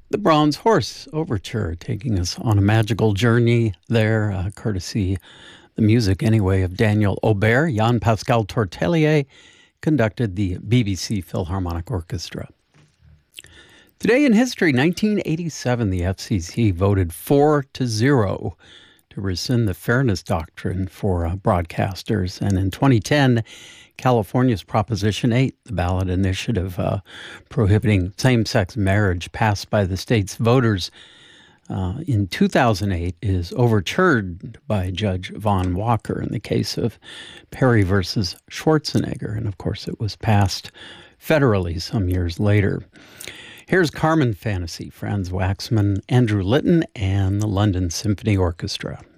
The Bronze Horse Overture, taking us on a magical journey there, courtesy the music anyway of Daniel Aubert. Jean-Pascal Tortelier conducted the BBC Philharmonic Orchestra. Today in history, 1987, the FCC voted 4-0 to rescind the fairness doctrine for broadcasters. And in 2010, California's Proposition 8, the ballot initiative prohibiting same-sex marriage passed by the state's voters in 2008, is overturned by Judge Vaughn Walker in the case of Perry versus Schwarzenegger. And of course, it was passed federally some years later. Here's Carmen Fantasy, Franz Waxman, Andrew Litton, and the London Symphony Orchestra.